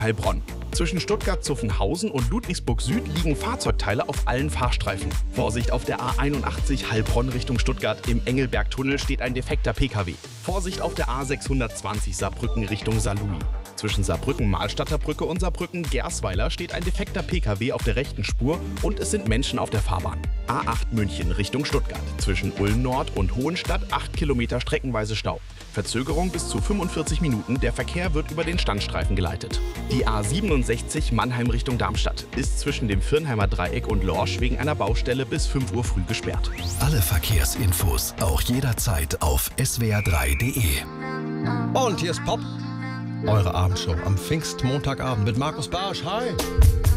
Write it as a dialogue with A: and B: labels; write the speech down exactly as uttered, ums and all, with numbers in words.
A: Heilbronn. Zwischen Stuttgart-Zuffenhausen und Ludwigsburg Süd liegen Fahrzeugteile auf allen Fahrstreifen. Vorsicht, auf der A einundachtzig Heilbronn Richtung Stuttgart. Im Engelbergtunnel steht ein defekter P K W. Vorsicht auf der A sechshundertzwanzig Saarbrücken Richtung Saarlouis. Zwischen Saarbrücken-Mahlstadter Brücke und Saarbrücken-Gersweiler steht ein defekter P K W auf der rechten Spur und es sind Menschen auf der Fahrbahn. A acht München Richtung Stuttgart. Zwischen Ulm Nord und Hohenstadt acht Kilometer streckenweise Stau. Verzögerung bis zu fünfundvierzig Minuten, der Verkehr wird über den Standstreifen geleitet. Die A siebenundsechzig Mannheim Richtung Darmstadt ist zwischen dem Virnheimer Dreieck und Lorsch wegen einer Baustelle bis fünf Uhr früh gesperrt.
B: Alle Verkehrsinfos auch jederzeit auf s w r drei punkt d e.
C: Und hier ist Pop, eure Abendshow am Pfingstmontagabend mit Markus Barsch. Hi!